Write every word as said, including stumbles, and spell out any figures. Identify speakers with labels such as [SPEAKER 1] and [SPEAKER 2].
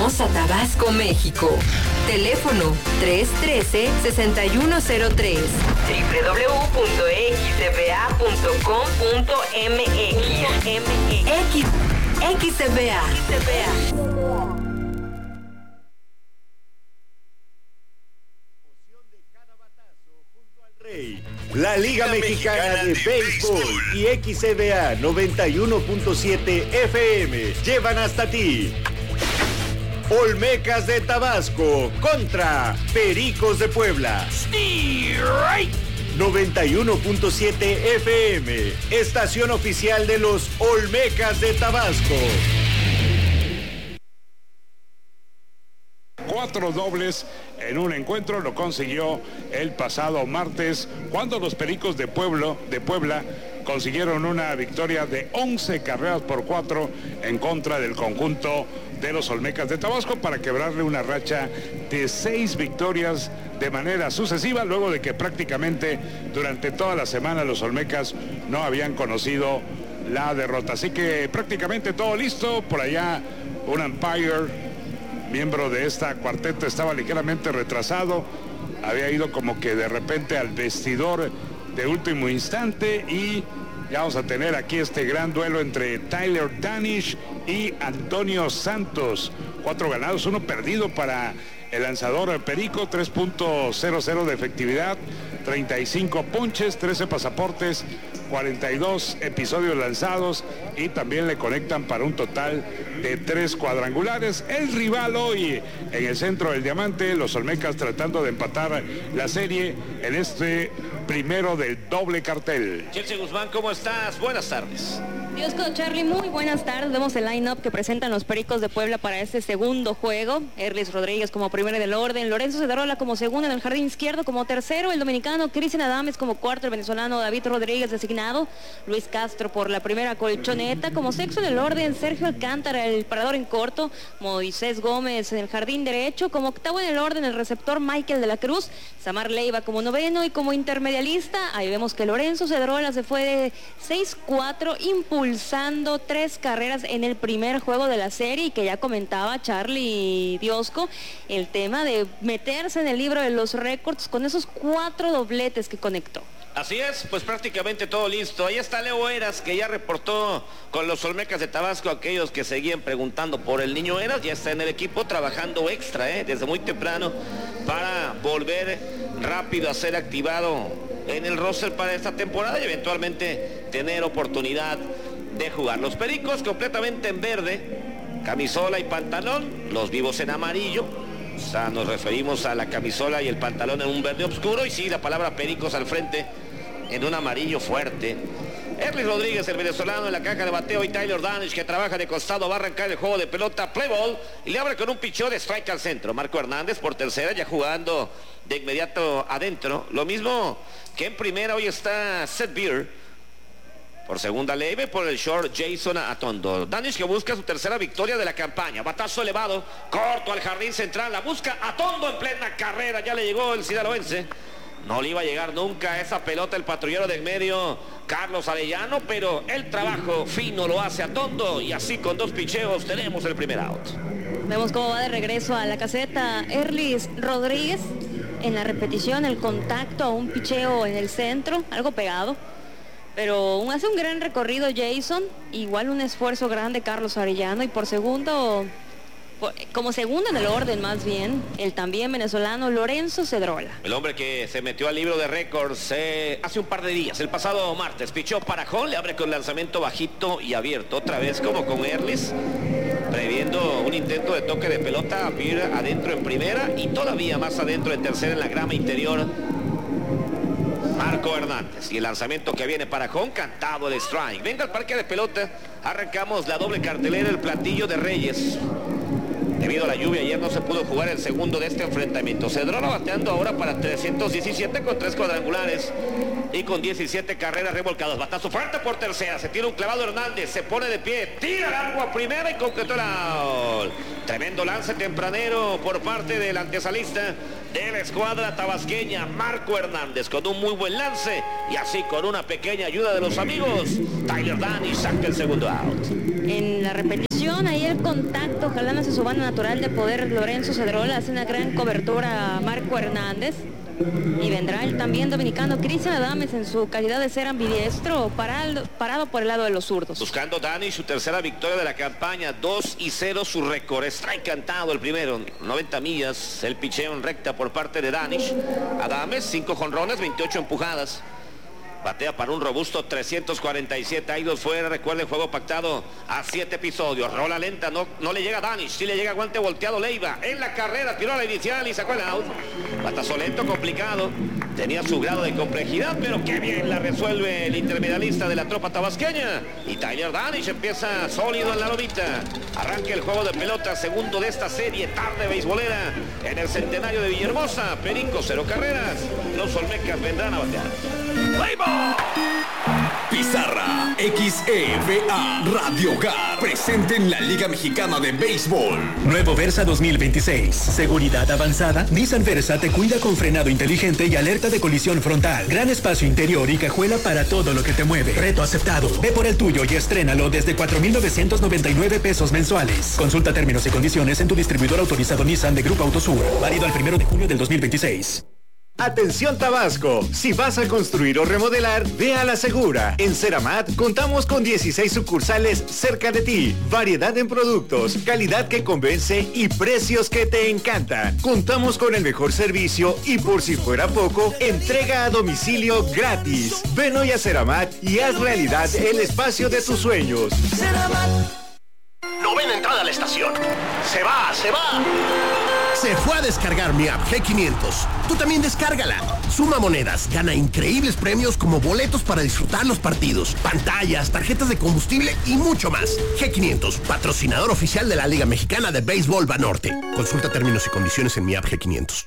[SPEAKER 1] Reynosa, Tabasco, México. Teléfono tres uno tres, seis uno cero tres. doble u doble u doble u punto x c b a punto com punto m x. X C B A.
[SPEAKER 2] La Liga Mexicana de Béisbol y X C B A noventa y uno punto siete F M llevan hasta ti Olmecas de Tabasco contra Pericos de Puebla. noventa y uno punto siete F M, estación oficial de los Olmecas de Tabasco.
[SPEAKER 3] Cuatro dobles en un encuentro lo consiguió el pasado martes cuando los Pericos de Pueblo, de Puebla consiguieron una victoria de once carreras por cuatro en contra del conjunto de los Olmecas de Tabasco para quebrarle una racha de seis victorias de manera sucesiva, luego de que prácticamente durante toda la semana los Olmecas no habían conocido la derrota. Así que prácticamente todo listo. Por allá un umpire, miembro de esta cuarteta, estaba ligeramente retrasado, había ido como que de repente al vestidor de último instante, y ya vamos a tener aquí este gran duelo entre Tyler Danish y Antonio Santos. Cuatro ganados, uno perdido para el lanzador Perico, tres punto cero cero de efectividad, treinta y cinco ponches, trece pasaportes, cuarenta y dos episodios lanzados, y también le conectan para un total de tres cuadrangulares. El rival hoy en el centro del diamante, los Olmecas tratando de empatar la serie en este primero del doble cartel.
[SPEAKER 4] Chelsea Guzmán, ¿cómo estás? Buenas tardes.
[SPEAKER 5] Diosco, Charlie, muy buenas tardes. Vemos el line-up que presentan los Pericos de Puebla para este segundo juego. Erlis Rodríguez como primero del orden, Lorenzo Cedrola como segundo en el jardín izquierdo, como tercero el dominicano Cristian Adames, como cuarto el venezolano David Rodríguez designado, Luis Castro por la primera colchoneta, como sexto en el orden Sergio Alcántara, el parador en corto, Moisés Gómez en el jardín derecho, como octavo en el orden el receptor Michael de la Cruz, Samar Leiva como noveno, y como intermedialista ahí vemos que Lorenzo Cedrola se fue de seis cuatro, impulsando tres carreras en el primer juego de la serie, y que ya comentaba Charlie Diosco el tema de meterse en el libro de los récords con esos cuatro dobletes que conectó.
[SPEAKER 4] Así es, pues prácticamente todo listo. Ahí está Leo Eras, que ya reportó con los Olmecas de Tabasco. Aquellos que seguían preguntando por el niño Eras, ya está en el equipo trabajando extra, ¿eh? desde muy temprano, para volver rápido a ser activado en el roster para esta temporada y eventualmente tener oportunidad de jugar. Los Pericos completamente en verde, camisola y pantalón, los vivos en amarillo. O sea, nos referimos a la camisola y el pantalón en un verde oscuro, y sí, la palabra Pericos al frente en un amarillo fuerte. Erlis Rodríguez, el venezolano, en la caja de bateo, y Tyler Danish, que trabaja de costado, va a arrancar el juego de pelota, play ball, y le abre con un pichón de strike al centro. Marco Hernández por tercera, ya jugando de inmediato adentro. Lo mismo que en primera, hoy está Seth Beer. Por segunda Leiva, por el short Jason Atondo. Danish, que busca su tercera victoria de la campaña. Batazo elevado, corto al jardín central, la busca Atondo en plena carrera. Ya le llegó el sinaloense. No le iba a llegar nunca a esa pelota el patrullero del medio, Carlos Arellano, pero el trabajo fino lo hace Atondo, y así con dos picheos tenemos el primer out.
[SPEAKER 5] Vemos cómo va de regreso a la caseta Erlis Rodríguez. En la repetición, el contacto a un picheo en el centro, algo pegado. Pero hace un gran recorrido Jason, igual un esfuerzo grande Carlos Arellano, y por segundo, como segundo en el orden más bien, el también venezolano Lorenzo Cedrola.
[SPEAKER 4] El hombre que se metió al libro de récords eh, hace un par de días, el pasado martes, pichó para home, le abre con lanzamiento bajito y abierto, otra vez como con Erlis, previendo un intento de toque de pelota, Beer adentro en primera y todavía más adentro en tercera en la grama interior. Marco Hernández, y el lanzamiento que viene para home, cantado el strike. Venga al parque de pelota, arrancamos la doble cartelera, el platillo de Reyes. Debido a la lluvia ayer no se pudo jugar el segundo de este enfrentamiento. Cedrola bateando ahora para trescientos diecisiete con tres cuadrangulares y con diecisiete carreras revolcadas. Batazo fuerte por tercera, se tira un clavado Hernández, se pone de pie, tira largo a primera y concretó el out. Tremendo lance tempranero por parte del antesalista de la escuadra tabasqueña, Marco Hernández, con un muy buen lance y así con una pequeña ayuda de los amigos. Tyler Danish saca el segundo out.
[SPEAKER 5] En la repetición, ahí el contacto, jalándose su banda natural de poder, Lorenzo Cedrola hace una gran cobertura a Marco Hernández. Y vendrá el también dominicano Cristian Adames en su calidad de ser ambidiestro, parado, parado por el lado de los zurdos.
[SPEAKER 4] Buscando Dani su tercera victoria de la campaña, dos y cero su récord. Strike cantado el primero, noventa millas, el picheo en recta por parte de Danish. Adames, cinco jonrones, veintiocho empujadas. Batea para un robusto trescientos cuarenta y siete, hay dos fuera, recuerden, juego pactado a siete episodios. Rola lenta, no, no le llega a Danish, sí le llega guante volteado Leiva. En la carrera, tiró a la inicial y sacó el out. Batazo lento, complicado, tenía su grado de complejidad, pero qué bien la resuelve el intermedialista de la tropa tabasqueña. Y Tyler Danish empieza sólido en la lomita. Arranca el juego de pelota, segundo de esta serie, tarde beisbolera, en el centenario de Villahermosa. Perico, cero carreras, los Olmecas vendrán a batear.
[SPEAKER 6] Pizarra X E V A Radio Hogar presente en la Liga Mexicana de Béisbol.
[SPEAKER 7] Nuevo Versa dos mil veintiséis. Seguridad avanzada. Nissan Versa te cuida con frenado inteligente y alerta de colisión frontal. Gran espacio interior y cajuela para todo lo que te mueve. Reto aceptado. Ve por el tuyo y estrénalo desde cuatro mil novecientos noventa y nueve pesos mensuales. Consulta términos y condiciones en tu distribuidor autorizado Nissan de Grupo Autosur. Válido al primero de junio del dos mil veintiséis.
[SPEAKER 2] Atención Tabasco, si vas a construir o remodelar, ve a La Segura. En Ceramat contamos con dieciséis sucursales cerca de ti, variedad en productos, calidad que convence y precios que te encantan. Contamos con el mejor servicio y por si fuera poco, entrega a domicilio gratis. Ven hoy a Ceramat y haz realidad el espacio de tus sueños.
[SPEAKER 8] Ceramat. Novena entrada a la estación. Se va, se va. Se fue a descargar mi app G quinientos. Tú también descárgala. Suma monedas, gana increíbles premios como boletos para disfrutar los partidos, pantallas, tarjetas de combustible y mucho más. G quinientos, patrocinador oficial de la Liga Mexicana de Béisbol Banorte. Consulta términos y condiciones en mi app G quinientos.